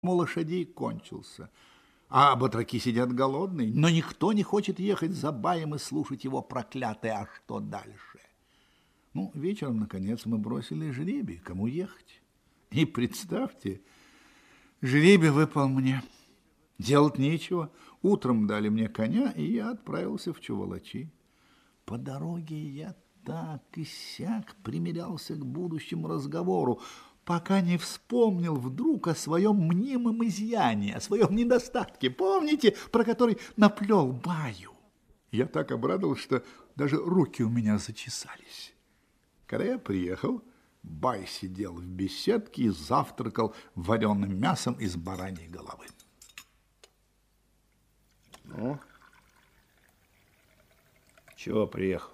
лошадей кончился, а батраки сидят голодные, но никто не хочет ехать за баем и слушать его проклятое «а что дальше?». Ну, вечером, наконец, мы бросили жребий, кому ехать. И представьте, жребий выпал мне. Делать нечего. Утром дали мне коня, и я отправился в Чувалачи. По дороге я так и сяк примирялся к будущему разговору, пока не вспомнил вдруг о своем мнимом изъяне, о своем недостатке. Помните, про который наплел баю? Я так обрадовался, что даже руки у меня зачесались. Когда я приехал, бай сидел в беседке и завтракал вареным мясом из бараньей головы. Ну, чего приехал?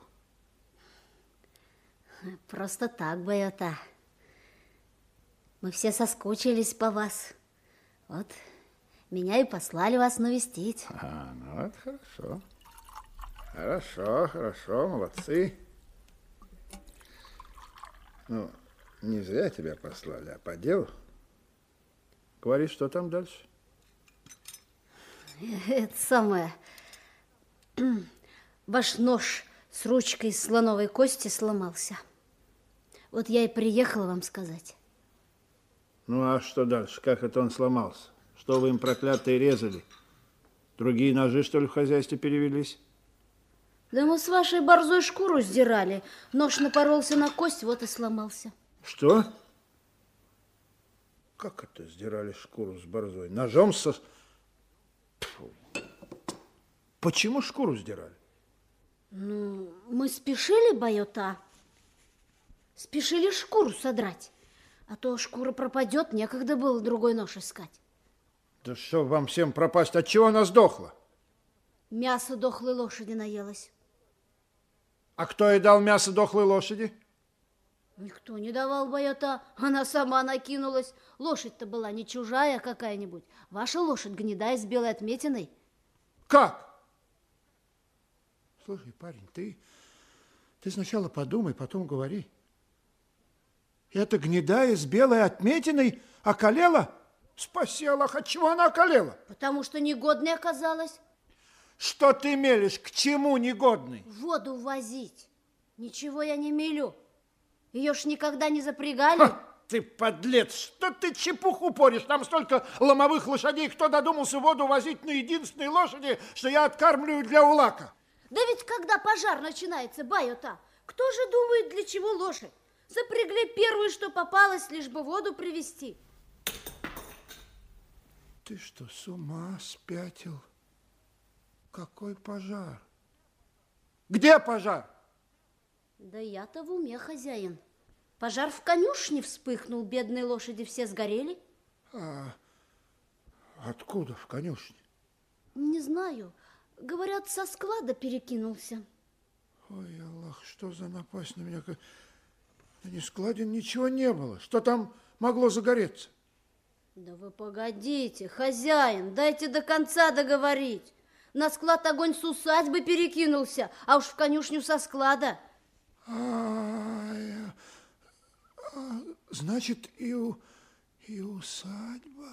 Просто так, Байота. Мы все соскучились по вас. Вот, меня и послали вас навестить. Ну это хорошо. Хорошо, молодцы. Ну, не зря тебя послали, а по делу. Говори, что там дальше? Это самое. Ваш нож с ручкой из слоновой кости сломался. Вот я и приехала вам сказать. Ну, а что дальше? Как это он сломался? Что вы им, проклятые, резали? Другие ножи, что ли, в хозяйстве перевелись? Да мы с вашей борзой шкуру сдирали. Нож напоролся на кость, вот и сломался. Что? Как это сдирали шкуру с борзой? Ножом со... Фу. Почему шкуру сдирали? Ну, мы спешили, Байота. Спешили шкуру содрать. А то шкура пропадет, некогда было другой нож искать. Да что вам всем пропасть? От чего она сдохла? Мясо дохлой лошади наелось. А кто ей дал мясо дохлой лошади? Никто не давал, Байота. Она сама накинулась. Лошадь-то была не чужая какая-нибудь. Ваша лошадь гнедая с белой отметиной. Как? Слушай, парень, ты сначала подумай, потом говори. Эта гнедая с белой отметиной околела? Спаси Аллах, от чего она околела? Потому что негодной оказалась. Что ты мелешь? К чему негодный? Воду возить. Ничего я не мелю. Ее ж никогда не запрягали. Ха, ты подлец, что ты чепуху поришь? Там столько ломовых лошадей, кто додумался воду возить на единственной лошади, что я откармливаю для улака? Да ведь когда пожар начинается, Байота, кто же думает, для чего лошадь? Запрягли первую, что попалось, лишь бы воду привезти. Ты что, с ума спятил? Какой пожар? Где пожар? Да я-то в уме, хозяин. Пожар в конюшне вспыхнул, бедные лошади все сгорели. А откуда в конюшне? Не знаю. Говорят, со склада перекинулся. Ой, Аллах, что за напасть на меня? На нескладе ничего не было. Что там могло загореться? Да вы погодите, хозяин, дайте до конца договорить. На склад огонь с усадьбы перекинулся, а уж в конюшню со склада. Значит, и усадьба,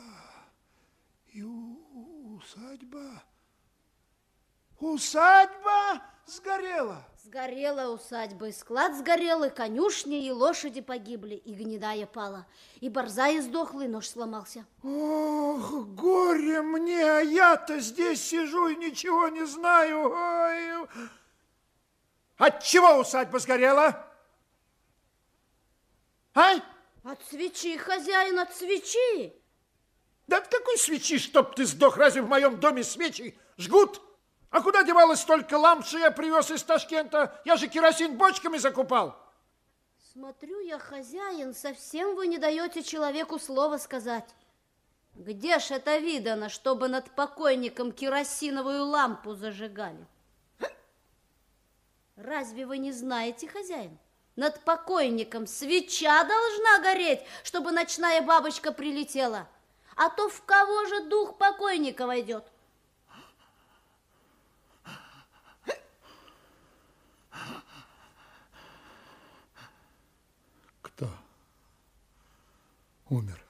усадьба сгорела. Сгорела усадьба, и склад сгорел, и конюшня, и лошади погибли, и гнедая пала, и борзая сдохла, и нож сломался. Ох, горе мне, а я-то здесь сижу и ничего не знаю. Ой. От чего усадьба сгорела? А? От свечи, хозяин, от свечи. Да от какой свечи, чтоб ты сдох? Разве в моем доме свечи жгут? А куда девалось столько ламп, что я привез из Ташкента? Я же керосин бочками закупал. Смотрю я, хозяин, совсем вы не даете человеку слова сказать. Где ж это видано, чтобы над покойником керосиновую лампу зажигали? Разве вы не знаете, хозяин? Над покойником свеча должна гореть, чтобы ночная бабочка прилетела. А то в кого же дух покойника войдет? Кто умер?